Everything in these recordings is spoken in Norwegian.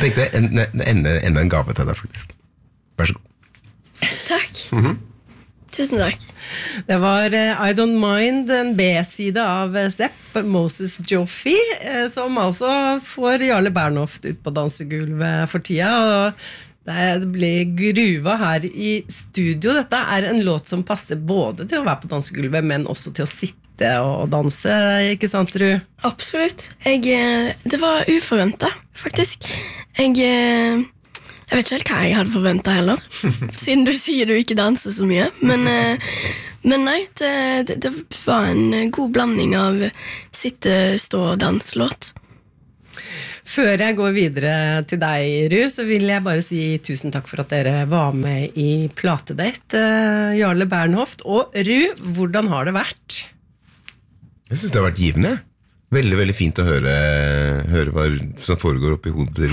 tenkte enda en gave til deg faktisk. Vær så god. Takk. Tusen takk. Det var I Don't Mind, en B-side av Sepp, Moses Joffe, som altså får Jarle Bernhoft ut på dansegulvet for tida, og det blir gruva her i studio. Dette er en låt som passer både til å være på dansegulvet, men også til å sitte og danse, ikke sant, Ru? Absolutt. Det var uforventet, faktisk. Jeg vet ikke helt hva jeg hadde forventet heller, siden du sier du ikke danser så mye. Men nei, det var en god blanding av sitte, stå og danslåt. Før jeg går videre til deg, Ru, så vil jeg bare si tusen takk for at dere var med i Platedate. Jarle Bernhoft og Ru, hvordan har det vært? Jeg synes det har vært givende. Veldig, veldig fint å høre hva som foregår oppi hodet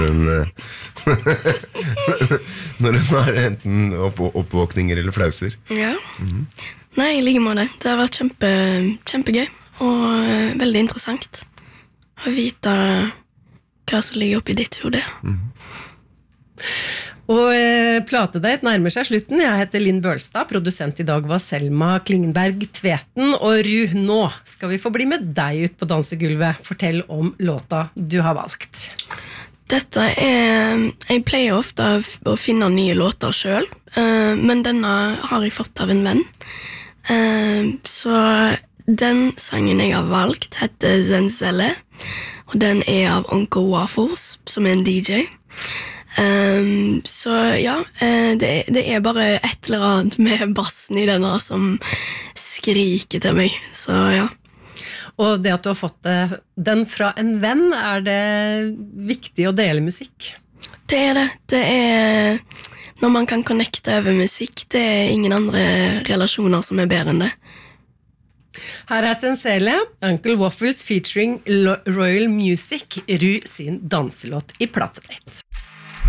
når hun har enten oppvåkninger eller flauser. Ja. Nei, i like måte. Det har vært kjempegøy og veldig interessant å vite hva som ligger oppi ditt hode. Og Platedate nærmer seg slutten. Jeg heter Linn Bølstad, produsent i dag var Selma Klingenberg Tveten, og Ru, nå skal vi få bli med deg ut på dansegulvet. Fortell om låta du har valgt. Jeg pleier ofte å finne nye låter selv, men denne har jeg fått av en venn. Så den sangen jeg har valgt heter Zenzele, og den er av Uncle Waffles, som er en DJ. Så ja, det er bare et eller annet med bassen i denne som skriker til meg, så ja. Og det at du har fått den fra en venn, er det viktig å dele musikk? Det er det. Det er når man kan connecte over musikk, det er ingen andre relasjoner som er bedre enn det. Her er Zenzele, Uncle Waffles featuring Royal Music, Ru sin danselåt i Platedate.